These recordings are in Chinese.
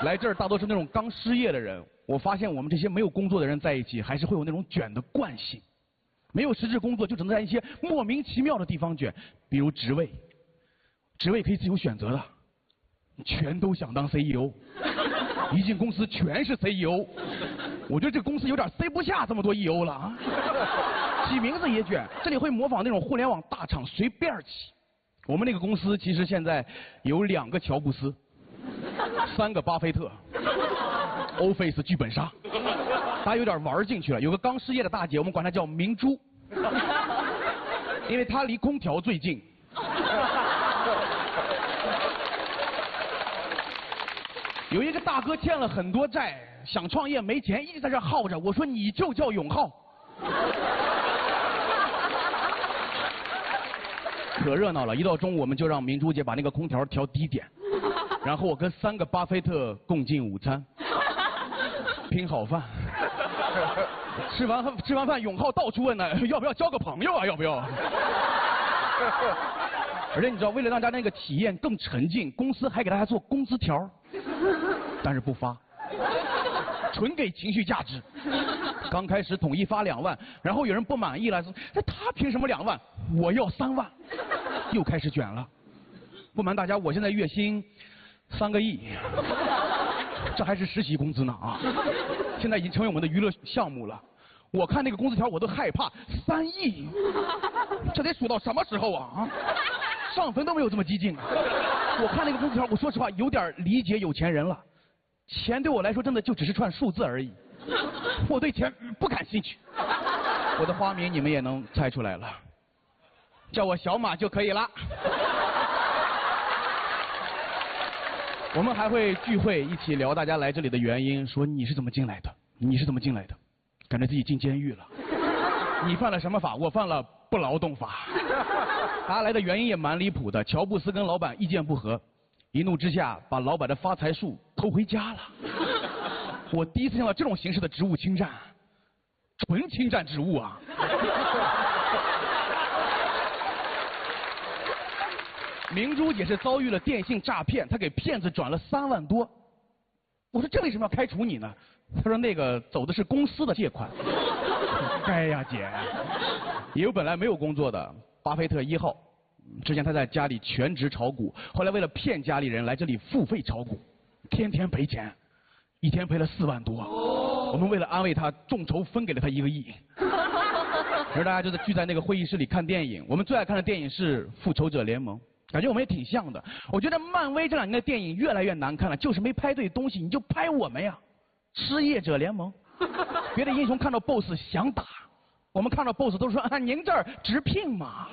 来这儿大多是那种刚失业的人。我发现我们这些没有工作的人在一起，还是会有那种卷的惯性。没有实质工作，就只能在一些莫名其妙的地方卷，比如职位。职位可以自由选择的，全都想当 CEO， 一进公司全是 CEO。我觉得这个公司有点塞不下这么多 EO 了啊。起名字也卷，这里会模仿那种互联网大厂随便起。我们那个公司其实现在有2个乔布斯，3个巴菲特 ，Office 剧本杀。大家有点玩进去了。有个刚失业的大姐，我们管她叫明珠，因为她离空调最近。有一个大哥欠了很多债，想创业没钱，一直在这耗着。我说你就叫永浩。可热闹了，一到中午我们就让明珠姐把那个空调调低点，然后我跟3个巴菲特共进午餐，拼好饭。吃完饭，永浩到处问呢，要不要交个朋友啊？要不要？而且你知道，为了让大家那个体验更沉浸，公司还给大家做工资条，但是不发，纯给情绪价值。刚开始统一发2万，然后有人不满意了，说他凭什么2万？我要3万，又开始卷了。不瞒大家，我现在月薪3个亿，这还是实习工资呢啊！现在已经成为我们的娱乐项目了。我看那个工资条我都害怕，3亿，这得数到什么时候啊？上坟都没有这么激进啊！我看那个工资条，我说实话有点理解有钱人了。钱对我来说真的就只是串数字而已，我对钱不感兴趣。我的花名你们也能猜出来了，叫我小马就可以了。我们还会聚会一起聊大家来这里的原因，说你是怎么进来的，你是怎么进来的，感觉自己进监狱了。你犯了什么法？我犯了不劳动法。大家来的原因也蛮离谱的，乔布斯跟老板意见不合，一怒之下把老板的发财树偷回家了。我第一次见到这种形式的职务侵占，纯侵占职务啊。明珠也是遭遇了电信诈骗，她给骗子转了3万多。我说这为什么要开除你呢？他说那个走的是公司的借款。哎呀姐，也有本来没有工作的巴菲特1号，之前他在家里全职炒股，后来为了骗家里人来这里付费炒股，天天赔钱，一天赔了4万多。我们为了安慰他，众筹分给了他1个亿。而大家就在聚在那个会议室里看电影，我们最爱看的电影是《复仇者联盟》。感觉我们也挺像的。我觉得漫威这2年的电影越来越难看了，就是没拍对东西。你就拍我们呀，失业者联盟。别的英雄看到 BOSS 想打，我们看到 BOSS 都说啊，您这儿直聘嘛。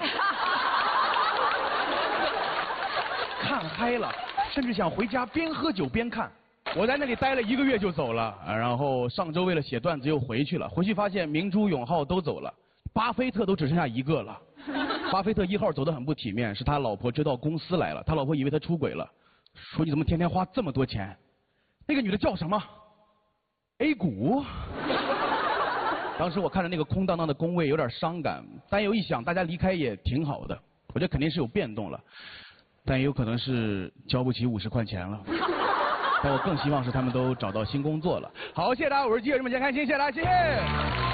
看嗨了，甚至想回家边喝酒边看。我在那里待了1个月就走了，然后上周为了写段子又回去了。回去发现明珠、永浩都走了，巴菲特都只剩下1个了。巴菲特1号走得很不体面，是他老婆追到公司来了，他老婆以为他出轨了，说你怎么天天花这么多钱？那个女的叫什么 ？A 股。当时我看着那个空荡荡的工位有点伤感，但又一想大家离开也挺好的，我觉得肯定是有变动了，但也有可能是交不起50块钱了。但我更希望是他们都找到新工作了。好，谢谢大家，我是记者这么健开心，谢谢大家，谢谢。